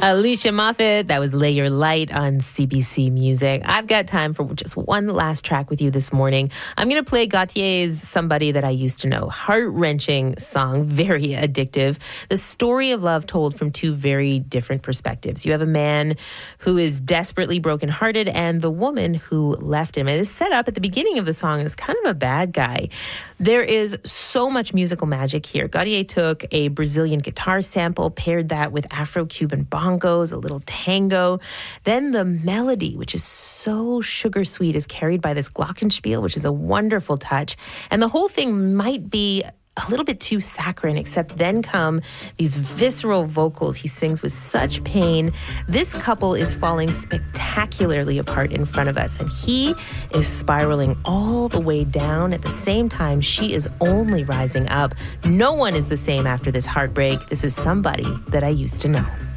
Alicia Moffett, that was Lay Your Light on CBC Music. I've got time for just one last track with you this morning. I'm going to play Gautier's Somebody That I Used to Know. Heart-wrenching song, very addictive. The story of love told from two very different perspectives. You have a man who is desperately brokenhearted and the woman who left him. It is set up at the beginning of the song as kind of a bad guy. There is so much musical magic here. Gautier took a Brazilian guitar sample, paired that with Afro-Cuban bongos, a little tango. Then the melody, which is so sugar sweet, is carried by this glockenspiel, which is a wonderful touch. And the whole thing might be a little bit too saccharine, except then come these visceral vocals. He sings with such pain. This couple is falling spectacularly apart in front of us, and he is spiraling all the way down. At the same time, she is only rising up. No one is the same after this heartbreak. This is Somebody That I Used to Know.